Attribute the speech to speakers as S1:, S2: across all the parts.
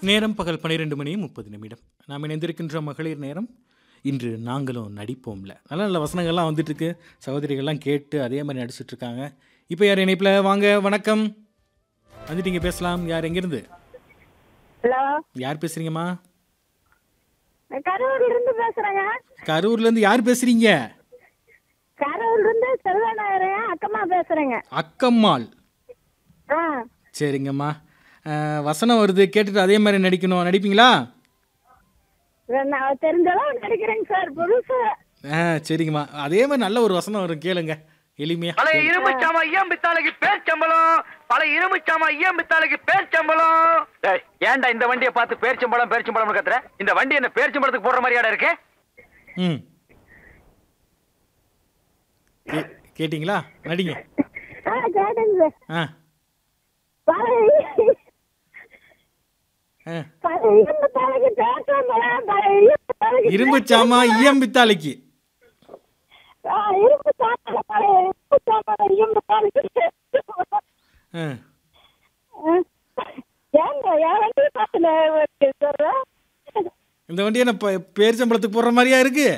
S1: நேரம் பகல் 12 மணி 30 நிமிடம். நாம் இணைந்திருக்கின்ற மகளிர் நேரம். இன்று நாங்களும் நடிப்போம்ல. நல்ல நல்ல வசனங்கள்லாம் வந்துட்டுருக்கு. சகோதரிகள்லாம் கேட்டு அதே மாதிரி நடிச்சிட்ருக்காங்க. இப்போ யார் இணைப்பில்? வாங்க, வணக்கம். வந்துட்டீங்க, பேசலாம். யார், எங்கேருந்து?
S2: ஹலோ,
S1: யார் பேசுகிறீங்கம்மா?
S2: கரூர்ல இருந்து பேசுறேங்க.
S1: கரூர்லேருந்து யார் பேசுகிறீங்க?
S2: கரூர்ல இருந்து செல்வநாயகன் அக்கம்மா பேசுறேங்க.
S1: அக்கம்மாள்.
S2: ஆ,
S1: சரிங்கம்மா. வசனம் வருது, கேட்டுட்டு அதே மாதிரி நடிக்கணும். நடிப்பீங்களா?
S2: நான் தெரிஞ்சளவு நடிக்கிறேங்க சார். புதுசு.
S1: சரிங்கம்மா. அதே மாதிரி நல்ல ஒரு வசனம் வரும், கேளுங்க. எளிமையா
S3: பல இரும்புச்சாமா ஐயம் பித்தாளைக்கு பேர் சம்பளம். பல இரும்புச்சாமா ஐயம் பித்தாளைக்கு பேர் சம்பளம். ஏன்டா இந்த வண்டியை பார்த்து பேர் சம்பளம் கத்துற? இந்த வண்டி என்ன பேர் சம்பளத்துக்கு போடுற மாதிரியாடா இருக்கு?
S1: ம் கேட்டிங்களா? நடிங்க.
S2: கேட்டுங்க சார்.
S1: ஆ ஆ இரும்பு சாமா ஈயம் பித்தாளைக்கு. இந்த வண்டி என்ன பேர் சம்பளத்துக்கு போடுற மாதிரியா இருக்கு?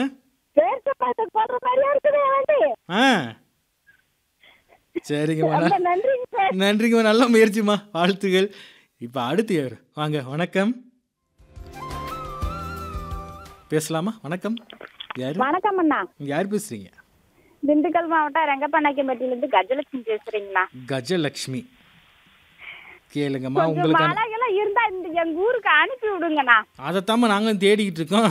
S1: சரிங்கம்மா, நன்றிங்கம்மா, நல்ல முயற்சிம்மா, வாழ்த்துகள். இப்போ அடுத்து யார்? வாங்க, வணக்கம். பேசலாமா? வணக்கம். யாரு?
S2: வணக்கம் அண்ணா.
S1: யார் பேசுறீங்க?
S2: திண்டுக்கல் மாவட்டம் ரெங்கப்பண்ணாக்கிம்பட்டியிலிருந்து கஜலட்சுமி பேசுறீங்களா?
S1: கஜலட்சுமி. கேளுங்கம்மா. உங்களுக்கு
S2: மழைகள்லாம் இருந்தா எங்க ஊருக்கு அனுப்பி விடுங்கண்ணா.
S1: அதைத்தாம்மா நாங்களும் தேடிக்கிட்டு இருக்கோம்.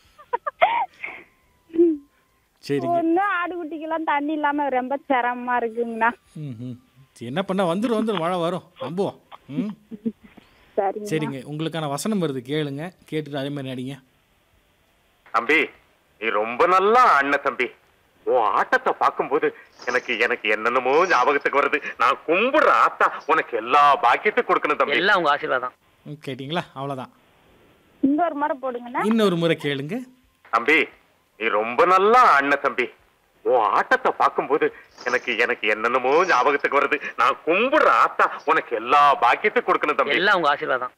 S1: சரிங்க.
S2: ஒன்னும் ஆடுகுட்டிக்கெல்லாம் தண்ணி இல்லாம ரொம்ப சிரமமா இருக்குங்கண்ணா.
S1: என்ன பண்ண, வந்துடும் மழை வரும், நம்புவோம். சரிங்க, உங்களுக்கான வசனம் வருது, கேளுங்க. கேட்டுட்டு அதே மாதிரி நடிங்க.
S4: தம்பி, நீ ரொம்ப நல்லா அண்ணன் தம்பி. உன் ஆட்டத்தை பார்க்கும்போது எனக்கு எனக்கு என்னென்னமோ ஞாபகத்துக்கு வருது. நான் கும்பிடுற ஆத்தா உனக்கு எல்லா பாக்கியத்தையும் கொடுக்கணும் தம்பி.
S3: எல்லாம் உங்க ஆசீர்வாதம்.
S1: கேட்டீங்களா? அவ்வளவுதான்.
S2: இன்னொரு முறை போடுங்கண்ணா.
S1: இன்னொரு முறை கேளுங்க.
S4: தம்பி, நீ ரொம்ப நல்லா அண்ணன் தம்பி. உன் ஆட்டத்தை பார்க்கும்போது எனக்கு எனக்கு என்னென்னமோ ஞாபகத்துக்கு வருது. நான் கும்பிடுற ஆத்தா உனக்கு எல்லா பாக்கியத்தையும் கொடுக்கணும் தம்பி.
S3: எல்லாம் உங்க ஆசீர்வாதம்.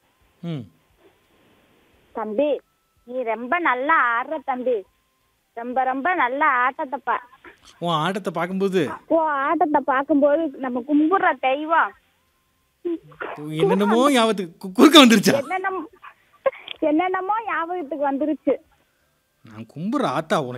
S2: தம்பி, நீ ரொம்ப நல்லா ஆடுற தம்பி. ரொம்ப ரொம்ப நல்ல ஆட்டத்தை
S1: உன் ஆட்டத்தை பார்க்கும்போது
S2: நம்ம கும்பிடுற தெய்வம்
S1: என்னென்னமோ ஞாபகத்துக்கு குறுக்க வந்துருச்சா?
S2: என்னென்னமோ ஞாபகத்துக்கு வந்துருச்சு.
S1: நான் கும்பிடுற ஆத்தா உனக்கு